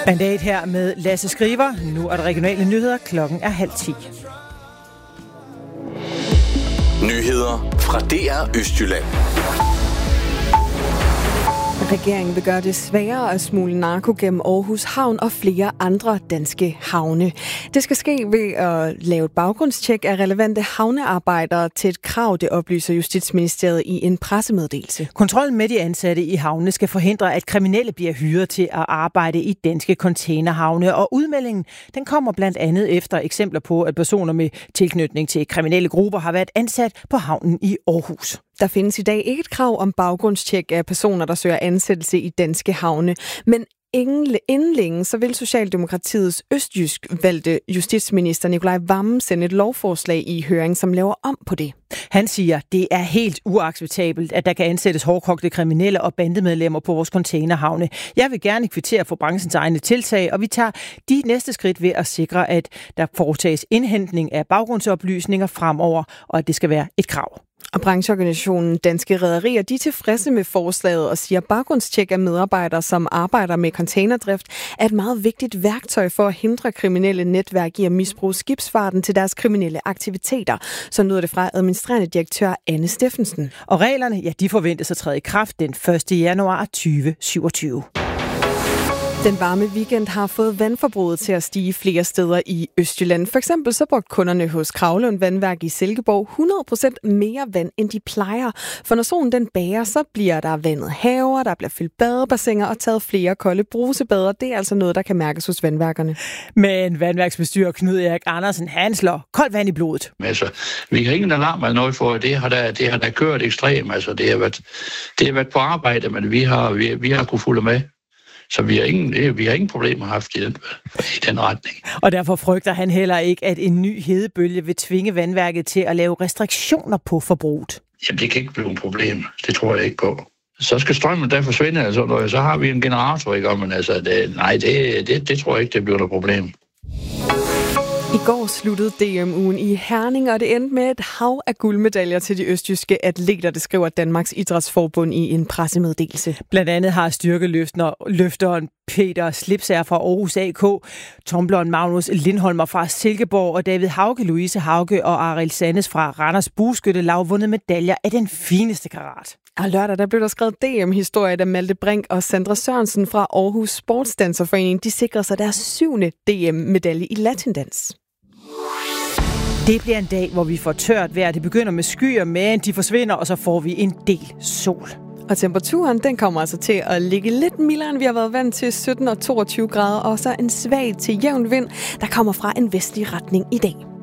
Mandat her med Lasse Skriver. Nu er der regionale nyheder. Klokken er 9:30. Nyheder fra DR Østjylland. Regeringen vil gøre det sværere at smugle narko gennem Aarhus Havn og flere andre danske havne. Det skal ske ved at lave et baggrundstjek af relevante havnearbejdere til et krav, det oplyser Justitsministeriet i en pressemeddelelse. Kontrollen med de ansatte i havnene skal forhindre, at kriminelle bliver hyret til at arbejde i danske containerhavne. Og udmeldingen den kommer blandt andet efter eksempler på, at personer med tilknytning til kriminelle grupper har været ansat på havnen i Aarhus. Der findes i dag ikke et krav om baggrundstjek af personer, der søger ansættelse i danske havne, men inden længe så vil Socialdemokratiets østjysk valgte justitsminister Nicolai Wammen sende et lovforslag i høring, som laver om på det. Han siger, det er helt uacceptabelt, at der kan ansættes hårdkogte kriminelle og bandemedlemmer på vores containerhavne. Jeg vil gerne kvittere for branchens egne tiltag, og vi tager de næste skridt ved at sikre, at der foretages indhentning af baggrundsoplysninger fremover, og at det skal være et krav. Og brancheorganisationen Danske Rederier, de er tilfredse med forslaget og siger, at baggrundstjek af medarbejdere, som arbejder med containerdrift, er et meget vigtigt værktøj for at hindre kriminelle netværk i at misbruge skibsfarten til deres kriminelle aktiviteter. Så lyder det fra administrerende direktør Anne Steffensen. Og reglerne, ja, de forventes at træde i kraft den 1. januar 2027. Den varme weekend har fået vandforbruget til at stige flere steder i Østjylland. For eksempel så brugte kunderne hos Kravlund Vandværk i Silkeborg 100% mere vand, end de plejer. For når solen den bager, så bliver der vandet haver, der bliver fyldt badebassiner og taget flere kolde brusebader. Det er altså noget, der kan mærkes hos vandværkerne. Men vandværksbestyrer Knud Erik Andersen, han slår koldt vand i blodet. Altså, vi har ingen alarm eller noget for, det har da kørt ekstremt. Altså, det har været på arbejde, men vi har kunnet fulde med. Så vi har ingen problemer haft i den retning. Og derfor frygter han heller ikke, at en ny hedebølge vil tvinge vandværket til at lave restriktioner på forbruget. Jamen, det kan ikke blive et problem. Det tror jeg ikke på. Så skal strømmen der forsvinde, altså, så har vi en generator, ikke? Men altså, det tror jeg ikke, det bliver et problem. I går sluttede DM-ugen i Herning, og det endte med et hav af guldmedaljer til de østjyske atleter, det skriver Danmarks Idrætsforbund i en pressemeddelelse. Blandt andet har styrkeløfteren Peter Slipsager fra Aarhus AK, tombleren Magnus Lindholmer fra Silkeborg og David Hauge, Louise Hauge og Arild Sandes fra Randers Bueskyttelaug vundet medaljer af den fineste karat. Og lørdag der blev der skrevet DM-historie, da Malte Brink og Sandra Sørensen fra Aarhus Sportsdanserforening, de sikrede sig deres 7. DM-medalje i latindans. Det bliver en dag, hvor vi får tørt vejr. Det begynder med skyer, men de forsvinder, og så får vi en del sol. Og temperaturen, den kommer altså til at ligge lidt mildere, end vi har været vant til, 17 og 22 grader, og så en svag til jævn vind, der kommer fra en vestlig retning i dag.